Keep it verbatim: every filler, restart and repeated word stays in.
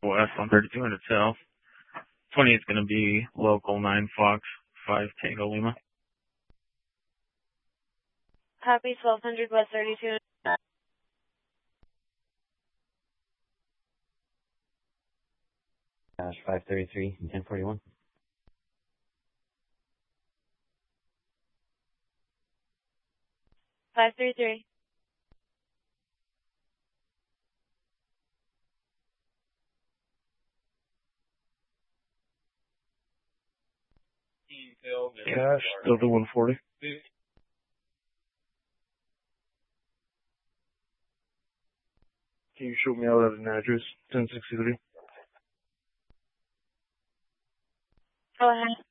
West, one thirty-two hundred South. twenty is going to be local nine Fox, five Tango Lima. Copy, twelve hundred West thirty-two. Dash five thirty-three and ten forty-one. five thirty-three. Cash, Delta one forty. Can you shoot me out at an address, ten sixty-three? Go ahead.